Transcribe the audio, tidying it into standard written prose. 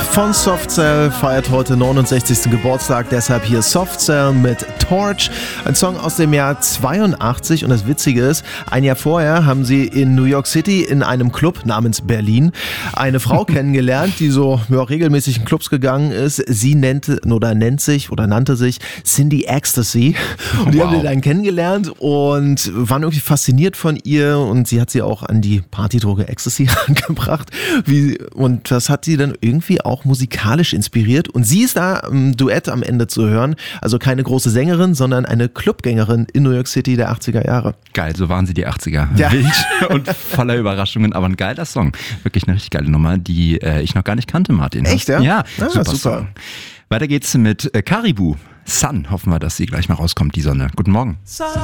von Soft Cell feiert heute 69. Geburtstag, deshalb hier Soft Cell mit Torch, ein Song aus dem Jahr 82 und das Witzige ist, ein Jahr vorher haben sie in New York City in einem Club namens Berlin eine Frau kennengelernt, die so regelmäßig in Clubs gegangen ist. Sie nannte sich Cindy Ecstasy und die haben sie dann kennengelernt und waren irgendwie fasziniert von ihr und sie hat sie auch an die Partydroge Ecstasy angebracht und das hat sie dann irgendwie auch musikalisch inspiriert und sie ist da im Duett am Ende zu hören, also keine große Sängerin, sondern eine Clubgängerin in New York City der 80er Jahre. Geil, so waren sie die 80er. Ja. Wild und voller Überraschungen, aber ein geiler Song. Wirklich eine richtig geile Nummer, die ich noch gar nicht kannte, Martin. Echt, ja? Ja, super. Super. Weiter geht's mit Caribou. Sun, hoffen wir, dass sie gleich mal rauskommt, die Sonne. Guten Morgen.